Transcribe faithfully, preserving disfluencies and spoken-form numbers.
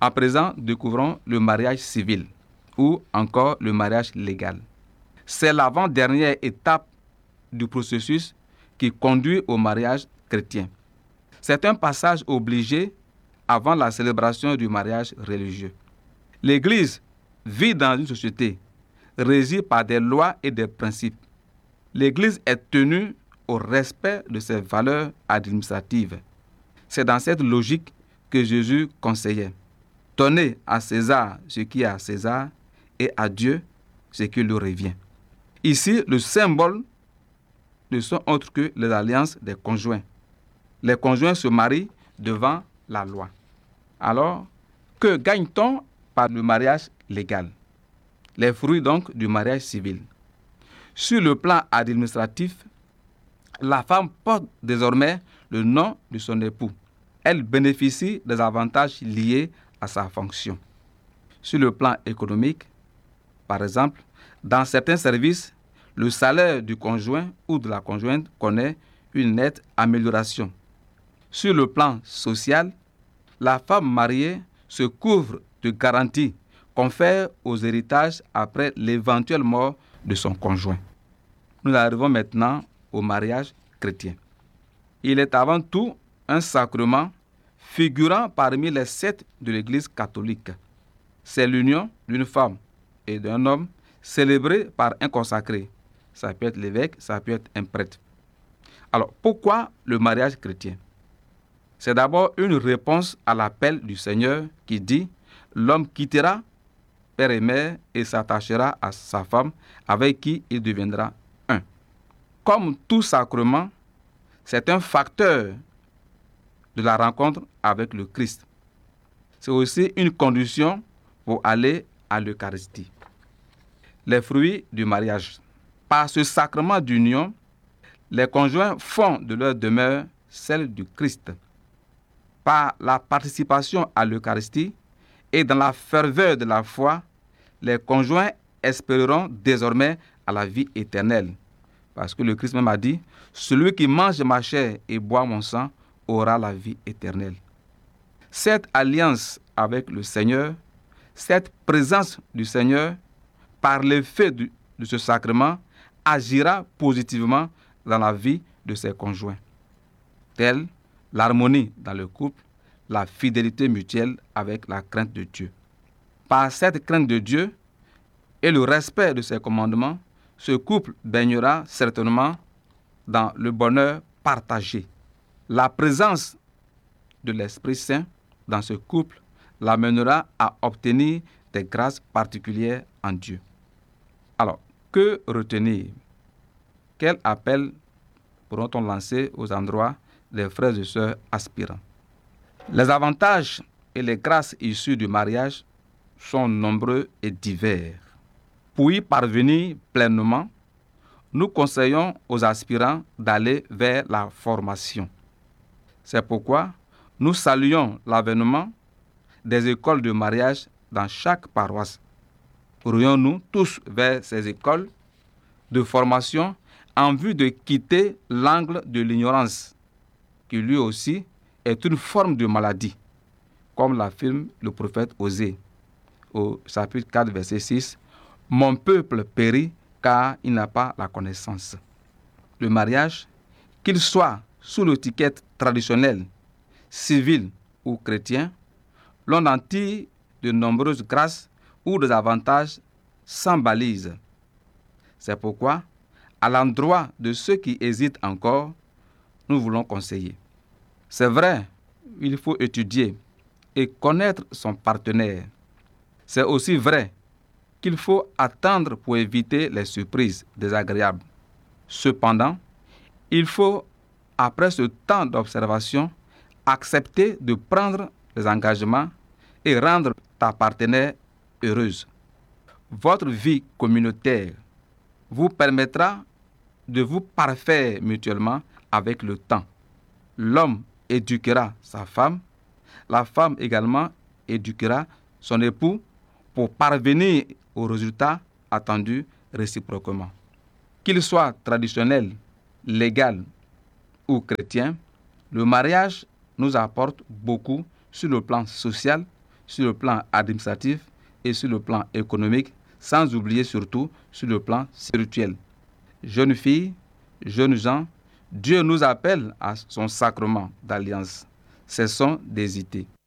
À présent, découvrons le mariage civil ou encore le mariage légal. C'est l'avant-dernière étape du processus qui conduit au mariage chrétien. C'est un passage obligé avant la célébration du mariage religieux. L'Église vit dans une société régie par des lois et des principes. L'Église est tenue au respect de ses valeurs administratives. C'est dans cette logique que Jésus conseillait. Donnez à César ce qui est à César et à Dieu ce qui lui revient. Ici, le symbole ne sont autres que les alliances des conjoints. Les conjoints se marient devant la loi. Alors, que gagne-t-on par le mariage légal? Les fruits donc du mariage civil. Sur le plan administratif, la femme porte désormais le nom de son époux. Elle bénéficie des avantages liés à sa fonction. Sur le plan économique, par exemple, dans certains services, le salaire du conjoint ou de la conjointe connaît une nette amélioration. Sur le plan social, la femme mariée se couvre de garanties confèrent aux héritages après l'éventuelle mort de son conjoint. Nous arrivons maintenant au mariage chrétien. Il est avant tout un sacrement figurant parmi les sept de l'Église catholique. C'est l'union d'une femme et d'un homme célébrée par un consacré. Ça peut être l'évêque, ça peut être un prêtre. Alors, pourquoi le mariage chrétien? C'est d'abord une réponse à l'appel du Seigneur qui dit « L'homme quittera père et mère et s'attachera à sa femme avec qui il deviendra un ». Comme tout sacrement, c'est un facteur de la rencontre avec le Christ. C'est aussi une condition pour aller à l'Eucharistie. Les fruits du mariage. Par ce sacrement d'union, les conjoints font de leur demeure celle du Christ. Par la participation à l'Eucharistie et dans la ferveur de la foi, les conjoints espéreront désormais à la vie éternelle. Parce que le Christ même a dit, « Celui qui mange ma chair et boit mon sang aura la vie éternelle. » Cette alliance avec le Seigneur, cette présence du Seigneur, par l'effet de, de ce sacrement, agira positivement dans la vie de ses conjoints, telle l'harmonie dans le couple, la fidélité mutuelle avec la crainte de Dieu. Par cette crainte de Dieu et le respect de ses commandements, ce couple baignera certainement dans le bonheur partagé. La présence de l'Esprit Saint dans ce couple l'amènera à obtenir des grâces particulières en Dieu. Alors, que retenir? Quel appel pourront-on lancer aux endroits des frères et sœurs aspirants? Les avantages et les grâces issues du mariage sont nombreux et divers. Pour y parvenir pleinement, nous conseillons aux aspirants d'aller vers la formation. C'est pourquoi nous saluons l'avènement des écoles de mariage dans chaque paroisse. Pourrions-nous tous vers ces écoles de formation en vue de quitter l'angle de l'ignorance, qui lui aussi est une forme de maladie, comme l'affirme le prophète Osée au chapitre quatre, verset six, « Mon peuple périt car il n'a pas la connaissance. » Le mariage, qu'il soit sous l'étiquette traditionnelle, civile ou chrétien, l'on en tire de nombreuses grâces ou des avantages sans balise. C'est pourquoi, à l'endroit de ceux qui hésitent encore, nous voulons conseiller. C'est vrai, il faut étudier et connaître son partenaire. C'est aussi vrai qu'il faut attendre pour éviter les surprises désagréables. Cependant, il faut, après ce temps d'observation, accepter de prendre les engagements et rendre ta partenaire heureuse. Votre vie communautaire vous permettra de vous parfaire mutuellement avec le temps. L'homme éduquera sa femme, la femme également éduquera son époux pour parvenir au résultat attendu réciproquement. Qu'il soit traditionnel, légal ou chrétien, le mariage nous apporte beaucoup sur le plan social, sur le plan administratif et sur le plan économique, sans oublier surtout sur le plan spirituel. Jeunes filles, jeunes gens, Dieu nous appelle à son sacrement d'alliance. Cessons d'hésiter.